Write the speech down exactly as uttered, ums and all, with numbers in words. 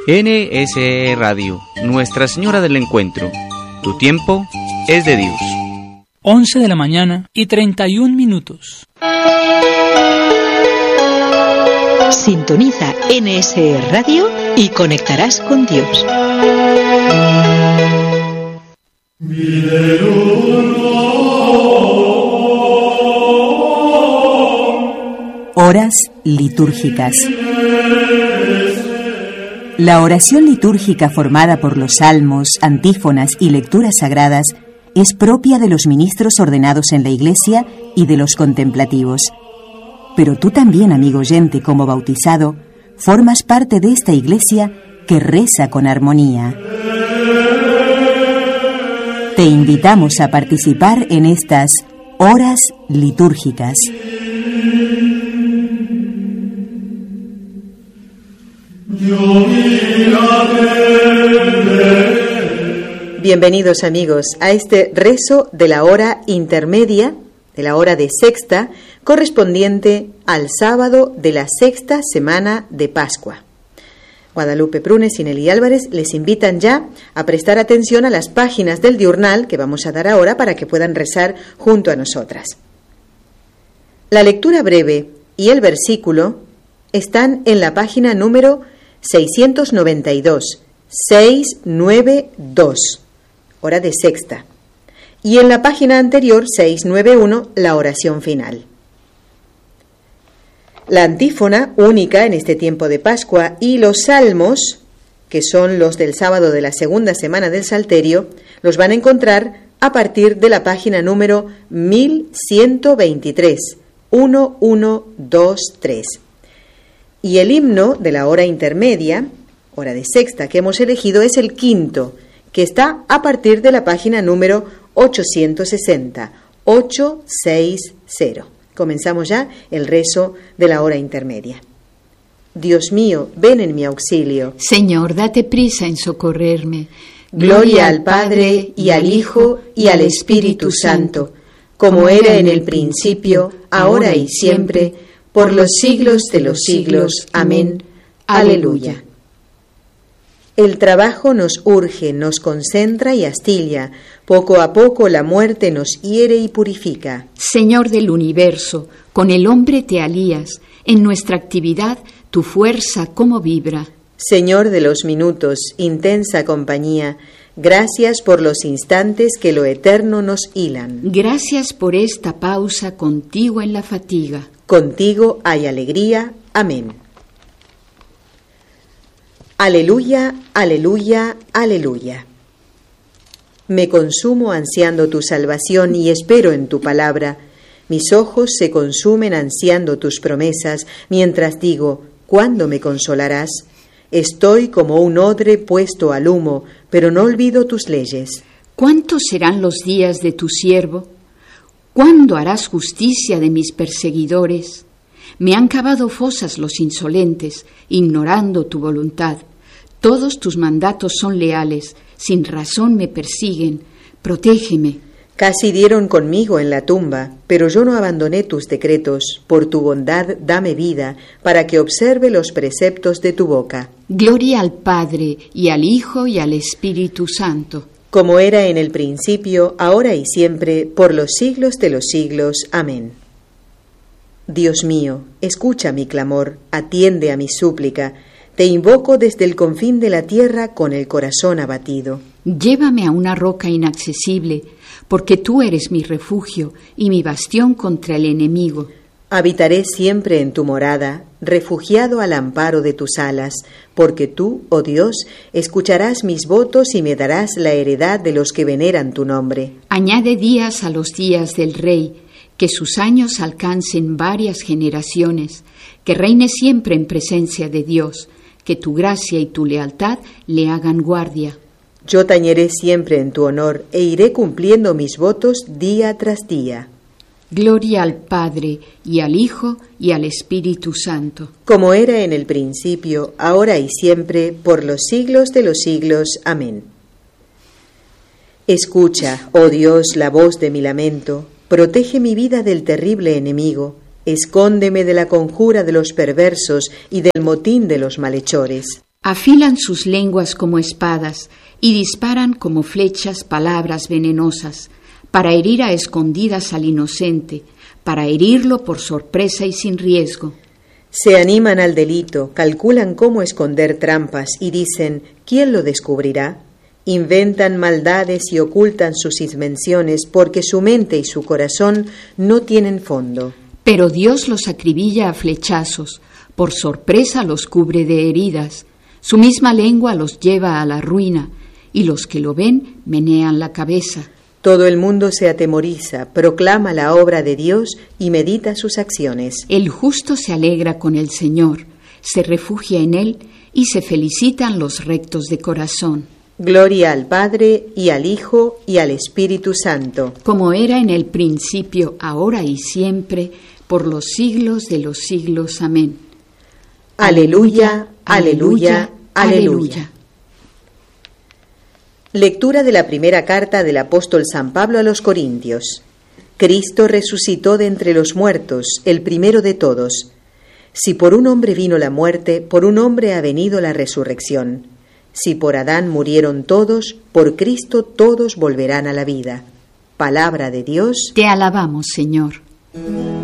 N S E Radio, Nuestra Señora del Encuentro. Tu tiempo es de Dios. once de la mañana y treinta y un minutos. Sintoniza N S E Radio y conectarás con Dios. Horas litúrgicas. La oración litúrgica formada por los salmos, antífonas y lecturas sagradas es propia de los ministros ordenados en la Iglesia y de los contemplativos. Pero tú también, amigo oyente, como bautizado, formas parte de esta Iglesia que reza con armonía. Te invitamos a participar en estas horas litúrgicas. Bienvenidos, amigos, a este rezo de la hora intermedia, de la hora de sexta, correspondiente al sábado de la sexta semana de Pascua. Guadalupe Prunes y Nelly Álvarez les invitan ya a prestar atención a las páginas del diurnal que vamos a dar ahora para que puedan rezar junto a nosotras. La lectura breve y el versículo están en la página número seiscientos noventa y dos, seiscientos noventa y dos, hora de sexta, y en la página anterior, seiscientos noventa y uno, la oración final. La antífona, única en este tiempo de Pascua, y los salmos, que son los del sábado de la segunda semana del Salterio, los van a encontrar a partir de la página número mil ciento veintitrés, mil ciento veintitrés. Y el himno de la hora intermedia, hora de sexta, que hemos elegido es el quinto, que está a partir de la página número ochocientos sesenta, ochocientos sesenta. Comenzamos ya el rezo de la hora intermedia. Dios mío, ven en mi auxilio. Señor, date prisa en socorrerme. Gloria al Padre, y al Hijo, y al Espíritu Santo, como era en el principio, ahora y siempre, por los siglos de los siglos. Amén. Aleluya. El trabajo nos urge, nos concentra y astilla. Poco a poco la muerte nos hiere y purifica. Señor del universo, con el hombre te alías. En nuestra actividad tu fuerza cómo vibra. Señor de los minutos, intensa compañía, gracias por los instantes que lo eterno nos hilan. Gracias por esta pausa contigo en la fatiga. Contigo hay alegría. Amén. Aleluya, aleluya, aleluya. Me consumo ansiando tu salvación y espero en tu palabra. Mis ojos se consumen ansiando tus promesas, mientras digo, ¿cuándo me consolarás? Estoy como un odre puesto al humo, pero no olvido tus leyes. ¿Cuántos serán los días de tu siervo? ¿Cuándo harás justicia de mis perseguidores? Me han cavado fosas los insolentes, ignorando tu voluntad. Todos tus mandatos son leales, sin razón me persiguen. Protégeme. Casi dieron conmigo en la tumba, pero yo no abandoné tus decretos. Por tu bondad dame vida, para que observe los preceptos de tu boca. Gloria al Padre, y al Hijo, y al Espíritu Santo. Como era en el principio, ahora y siempre, por los siglos de los siglos. Amén. Dios mío, escucha mi clamor, atiende a mi súplica. Te invoco desde el confín de la tierra con el corazón abatido. Llévame a una roca inaccesible, porque tú eres mi refugio y mi bastión contra el enemigo. Habitaré siempre en tu morada, refugiado al amparo de tus alas, porque tú, oh Dios, escucharás mis votos y me darás la heredad de los que veneran tu nombre. Añade días a los días del Rey, que sus años alcancen varias generaciones, que reine siempre en presencia de Dios, que tu gracia y tu lealtad le hagan guardia. Yo tañeré siempre en tu honor e iré cumpliendo mis votos día tras día. Gloria al Padre, y al Hijo, y al Espíritu Santo. Como era en el principio, ahora y siempre, por los siglos de los siglos. Amén. Escucha, oh Dios, la voz de mi lamento. Protege mi vida del terrible enemigo. Escóndeme de la conjura de los perversos y del motín de los malhechores. Afilan sus lenguas como espadas y disparan como flechas palabras venenosas, para herir a escondidas al inocente, para herirlo por sorpresa y sin riesgo. Se animan al delito, calculan cómo esconder trampas y dicen, ¿quién lo descubrirá? Inventan maldades y ocultan sus invenciones porque su mente y su corazón no tienen fondo. Pero Dios los acribilla a flechazos, por sorpresa los cubre de heridas, su misma lengua los lleva a la ruina, y los que lo ven menean la cabeza. Todo el mundo se atemoriza, proclama la obra de Dios y medita sus acciones. El justo se alegra con el Señor, se refugia en Él y se felicitan los rectos de corazón. Gloria al Padre, y al Hijo, y al Espíritu Santo. Como era en el principio, ahora y siempre, por los siglos de los siglos. Amén. Aleluya, aleluya, aleluya. Lectura de la primera carta del apóstol San Pablo a los Corintios. Cristo resucitó de entre los muertos, el primero de todos. Si por un hombre vino la muerte, por un hombre ha venido la resurrección. Si por Adán murieron todos, por Cristo todos volverán a la vida. Palabra de Dios. Te alabamos, Señor.